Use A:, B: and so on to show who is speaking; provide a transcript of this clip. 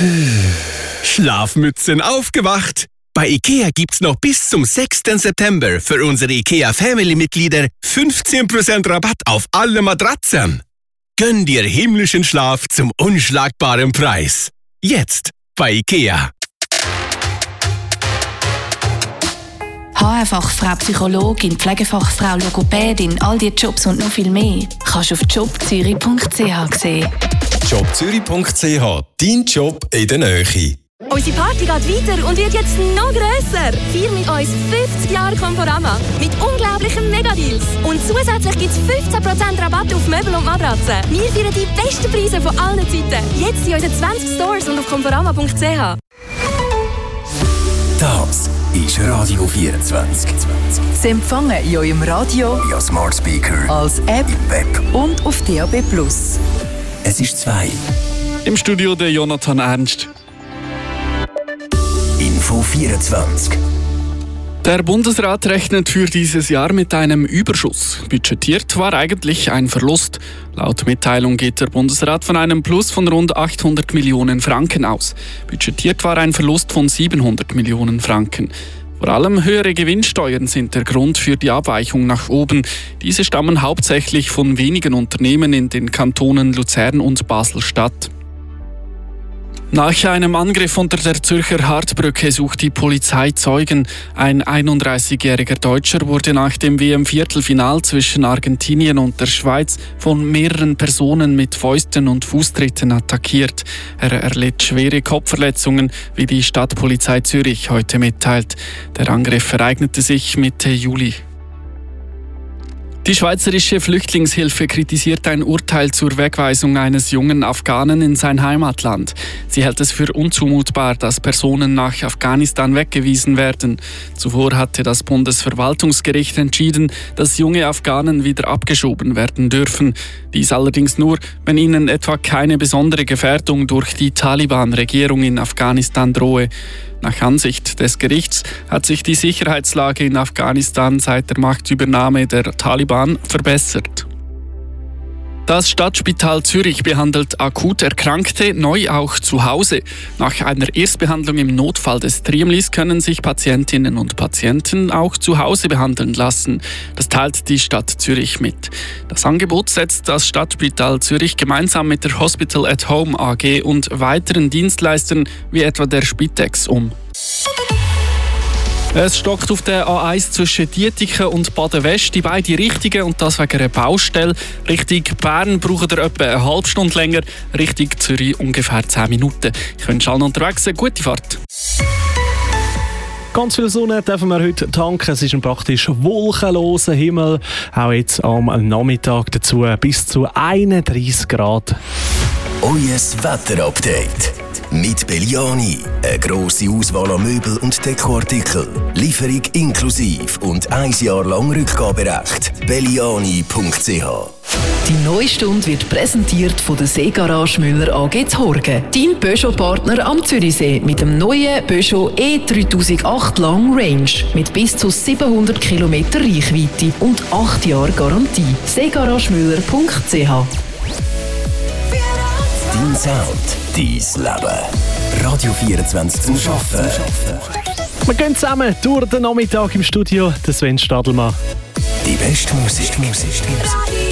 A: Schlafmützen aufgewacht! Bei IKEA gibt's noch bis zum 6. September für unsere IKEA Family-Mitglieder 15% Rabatt auf alle Matratzen. Gönn dir himmlischen Schlaf zum unschlagbaren Preis. Jetzt bei IKEA.
B: HR-Fachfrau Psychologin, Pflegefachfrau Logopädin, all die Jobs und noch viel mehr kannst du auf jobzürich.ch sehen.
C: jobzürich.ch, dein Job in der Nähe.
D: Unsere Party geht weiter und wird jetzt noch grösser. Feier mit uns 50 Jahre Conforama mit unglaublichen Megadeals. Und zusätzlich gibt es 15% Rabatt auf Möbel und Matratzen. Wir feiern die besten Preise von allen Zeiten. Jetzt in unseren 20 Stores und auf conforama.ch.
E: Das ist Radio 24.
F: Sie empfangen in eurem Radio,
E: via Smart Speaker,
F: als App
E: im Web
F: und auf DAB+.
E: Es ist 2.
G: Im Studio der Jonathan Ernst.
E: Info 24.
G: Der Bundesrat rechnet für dieses Jahr mit einem Überschuss. Budgetiert war eigentlich ein Verlust. Laut Mitteilung geht der Bundesrat von einem Plus von rund 800 Millionen Franken aus. Budgetiert war ein Verlust von 700 Millionen Franken. Vor allem höhere Gewinnsteuern sind der Grund für die Abweichung nach oben. Diese stammen hauptsächlich von wenigen Unternehmen in den Kantonen Luzern und Basel-Stadt. Nach einem Angriff unter der Zürcher Hardbrücke sucht die Polizei Zeugen. Ein 31-jähriger Deutscher wurde nach dem WM-Viertelfinal zwischen Argentinien und der Schweiz von mehreren Personen mit Fäusten und Fußtritten attackiert. Er erlitt schwere Kopfverletzungen, wie die Stadtpolizei Zürich heute mitteilt. Der Angriff ereignete sich Mitte Juli. Die Schweizerische Flüchtlingshilfe kritisiert ein Urteil zur Wegweisung eines jungen Afghanen in sein Heimatland. Sie hält es für unzumutbar, dass Personen nach Afghanistan weggewiesen werden. Zuvor hatte das Bundesverwaltungsgericht entschieden, dass junge Afghanen wieder abgeschoben werden dürfen. Dies allerdings nur, wenn ihnen etwa keine besondere Gefährdung durch die Taliban-Regierung in Afghanistan drohe. Nach Ansicht des Gerichts hat sich die Sicherheitslage in Afghanistan seit der Machtübernahme der Taliban verbessert. Das Stadtspital Zürich behandelt akut Erkrankte neu auch zu Hause. Nach einer Erstbehandlung im Notfall des Triemlis können sich Patientinnen und Patienten auch zu Hause behandeln lassen. Das teilt die Stadt Zürich mit. Das Angebot setzt das Stadtspital Zürich gemeinsam mit der Hospital at Home AG und weiteren Dienstleistern wie etwa der Spitex um. Es stockt auf der A1 zwischen Dietiken und Baden-West, die beiden Richtungen, und das wegen einer Baustelle. Richtung Bern braucht ihr etwa eine halbe Stunde länger, Richtung Zürich ungefähr 10 Minuten. Ich wünsche allen unterwegs eine gute Fahrt.
H: Ganz viel Sonne dürfen wir heute tanken. Es ist ein praktisch wolkenloser Himmel. Auch jetzt am Nachmittag dazu bis zu 31 Grad.
E: Euer Wetterupdate. Mit Belliani. Eine grosse Auswahl an Möbel und Dekoartikel. Lieferung inklusive und 1 Jahr lang Rückgaberecht. Belliani.ch.
F: Die neue Stunde wird präsentiert von der Seegarage Müller AG Horgen. Dein Peugeot-Partner am Zürichsee mit dem neuen Peugeot E3008 Long Range mit bis zu 700 km Reichweite und 8 Jahre Garantie. seegaragemüller.ch.
E: Dein Sound, dein Leben. Radio 24 zum Arbeiten.
H: Wir gehen zusammen durch den Nachmittag im Studio. Sven Stadelmann.
E: Die beste Musik.